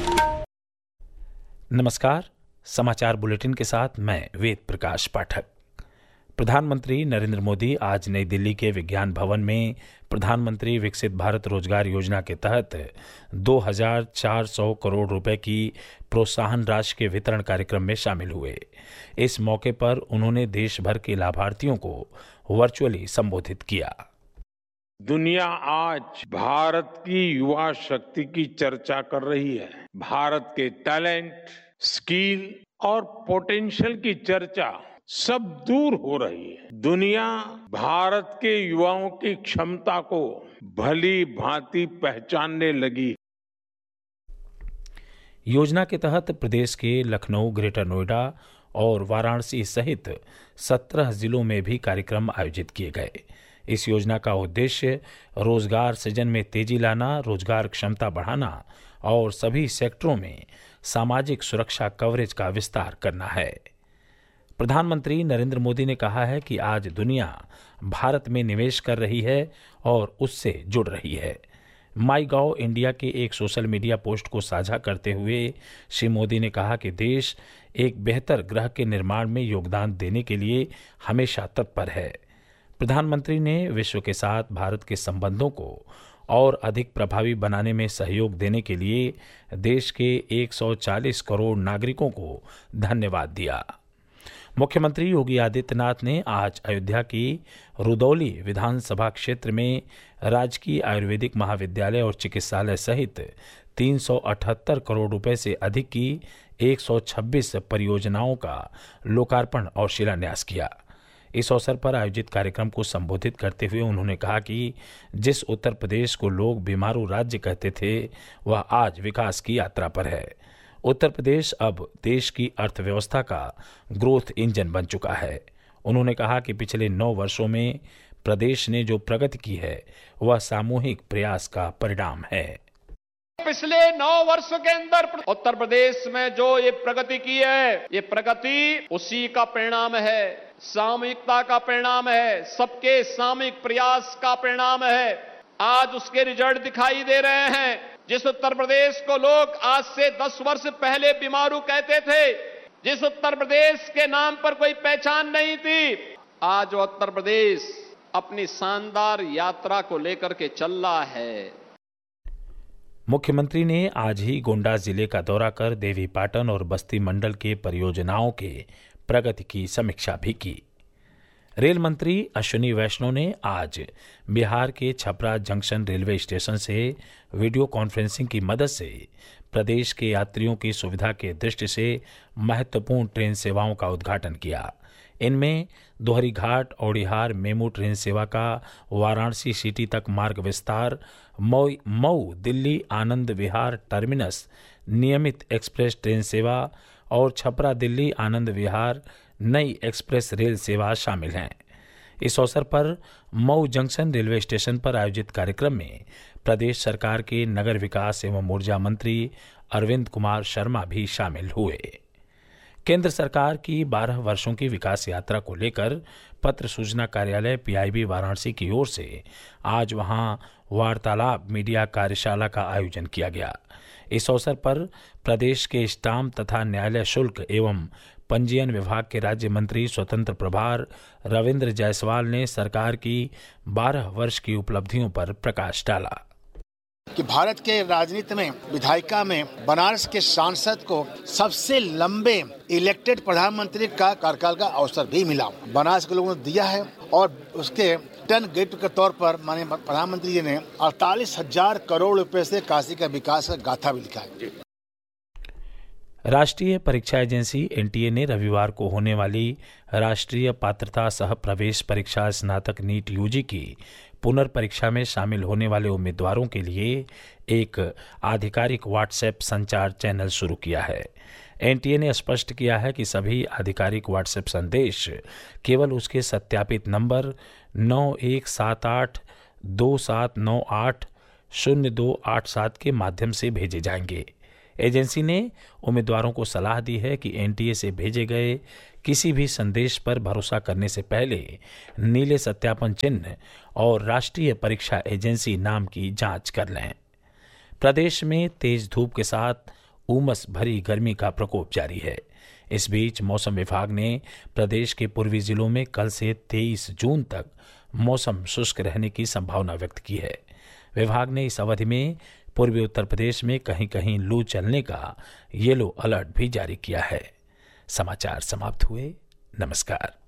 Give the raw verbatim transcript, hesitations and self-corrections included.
नमस्कार, समाचार बुलेटिन के साथ मैं वेद प्रकाश पाठक। प्रधानमंत्री नरेंद्र मोदी आज नई दिल्ली के विज्ञान भवन में प्रधानमंत्री विकसित भारत रोजगार योजना के तहत दो हजार चार सौ करोड़ रुपए की प्रोत्साहन राशि के वितरण कार्यक्रम में शामिल हुए। इस मौके पर उन्होंने देश भर के लाभार्थियों को वर्चुअली संबोधित किया। दुनिया आज भारत की युवा शक्ति की चर्चा कर रही है। भारत के टैलेंट, स्किल और पोटेंशियल की चर्चा सब दूर हो रही है। दुनिया भारत के युवाओं की क्षमता को भली भांति पहचानने लगी। योजना के तहत प्रदेश के लखनऊ, ग्रेटर नोएडा और वाराणसी सहित सत्रह जिलों में भी कार्यक्रम आयोजित किए गए। इस योजना का उद्देश्य रोजगार सृजन में तेजी लाना, रोजगार क्षमता बढ़ाना और सभी सेक्टरों में सामाजिक सुरक्षा कवरेज का विस्तार करना है। प्रधानमंत्री नरेंद्र मोदी ने कहा है कि आज दुनिया भारत में निवेश कर रही है और उससे जुड़ रही है। माई गॉव इंडिया के एक सोशल मीडिया पोस्ट को साझा करते हुए श्री मोदी ने कहा कि देश एक बेहतर ग्रह के निर्माण में योगदान देने के लिए हमेशा तत्पर है। प्रधानमंत्री ने विश्व के साथ भारत के संबंधों को और अधिक प्रभावी बनाने में सहयोग देने के लिए देश के एक सौ चालीस करोड़ नागरिकों को धन्यवाद दिया। मुख्यमंत्री योगी आदित्यनाथ ने आज अयोध्या की रुदौली विधानसभा क्षेत्र में राजकीय आयुर्वेदिक महाविद्यालय और चिकित्सालय सहित तीन सौ अठहत्तर करोड़ रुपए से अधिक की एक सौ छब्बीस परियोजनाओं का लोकार्पण और शिलान्यास किया। इस अवसर पर आयोजित कार्यक्रम को संबोधित करते हुए उन्होंने कहा कि जिस उत्तर प्रदेश को लोग बीमारू राज्य कहते थे, वह आज विकास की यात्रा पर है। उत्तर प्रदेश अब देश की अर्थव्यवस्था का ग्रोथ इंजन बन चुका है। उन्होंने कहा कि पिछले नौ वर्षों में प्रदेश ने जो प्रगति की है, वह सामूहिक प्रयास का परिणाम है। पिछले नौ वर्षों के अंदर उत्तर प्रदेश में जो ये प्रगति की है, ये प्रगति उसी का परिणाम है, सामूहिकता का परिणाम है, सबके सामूहिक प्रयास का परिणाम है। आज उसके रिजल्ट दिखाई दे रहे हैं। जिस उत्तर प्रदेश को लोग आज से दस वर्ष पहले बीमारू कहते थे, जिस उत्तर प्रदेश के नाम पर कोई पहचान नहीं थी, आज वो उत्तर प्रदेश अपनी शानदार यात्रा को लेकर के चल रहा है। मुख्यमंत्री ने आज ही गोंडा जिले का दौरा कर देवीपाटन और बस्ती मंडल के परियोजनाओं के प्रगति की समीक्षा भी की। रेल मंत्री अश्विनी वैष्णव ने आज बिहार के छपरा जंक्शन रेलवे स्टेशन से वीडियो कॉन्फ्रेंसिंग की मदद से प्रदेश के यात्रियों की सुविधा के दृष्टि से महत्वपूर्ण ट्रेन सेवाओं का उद्घाटन किया। इनमें दोहरीघाट औड़िहार मेमू ट्रेन सेवा का वाराणसी सिटी तक मार्ग विस्तार, मऊ मऊ दिल्ली आनंद विहार टर्मिनस नियमित एक्सप्रेस ट्रेन सेवा और छपरा दिल्ली आनंद विहार नई एक्सप्रेस रेल सेवा शामिल हैं। इस अवसर पर मऊ जंक्शन रेलवे स्टेशन पर आयोजित कार्यक्रम में प्रदेश सरकार के नगर विकास एवं ऊर्जा मंत्री अरविंद कुमार शर्मा भी शामिल हुए। केंद्र सरकार की बारह वर्षों की विकास यात्रा को लेकर पत्र सूचना कार्यालय पीआईबी वाराणसी की ओर से आज वहां वार्तालाप मीडिया कार्यशाला का आयोजन किया गया। इस अवसर पर प्रदेश के स्टाम्प तथा न्यायालय शुल्क एवं पंजीयन विभाग के राज्य मंत्री स्वतंत्र प्रभार रविंद्र जायसवाल ने सरकार की बारह वर्ष की उपलब्धियों पर प्रकाश डाला कि भारत के राजनीति में विधायिका में बनारस के सांसद को सबसे लंबे इलेक्टेड प्रधानमंत्री का कार्यकाल का अवसर भी मिला। बनारस के लोगों ने दिया है और उसके टर्न गिफ्ट के तौर पर माननीय प्रधानमंत्री जी ने अड़तालीस हजार करोड़ रुपए से काशी का विकास का गाथा भी लिखा है। राष्ट्रीय परीक्षा एजेंसी एनटीए ने रविवार को होने वाली राष्ट्रीय पात्रता सह प्रवेश परीक्षा स्नातक नीट यूजी की पुनर्परीक्षा में शामिल होने वाले उम्मीदवारों के लिए एक आधिकारिक व्हाट्सएप संचार चैनल शुरू किया है। एनटीए ने स्पष्ट किया है कि सभी आधिकारिक व्हाट्सएप संदेश केवल उसके सत्यापित नंबर नौ एक सात आठ दो सात नौ आठ शून्य दो आठ सात के माध्यम से भेजे जाएंगे। एजेंसी ने उम्मीदवारों को सलाह दी है कि एनटीए से भेजे गए किसी भी संदेश पर भरोसा करने से पहले नीले सत्यापन चिन्ह और राष्ट्रीय परीक्षा एजेंसी नाम की जांच कर लें। प्रदेश में तेज धूप के साथ उमस भरी गर्मी का प्रकोप जारी है। इस बीच मौसम विभाग ने प्रदेश के पूर्वी जिलों में कल से तेईस जून तक मौसम शुष्क रहने की संभावना व्यक्त की है। विभाग ने इस अवधि में पूर्वी उत्तर प्रदेश में कहीं कहीं लू चलने का येलो अलर्ट भी जारी किया है। समाचार समाप्त हुए। नमस्कार।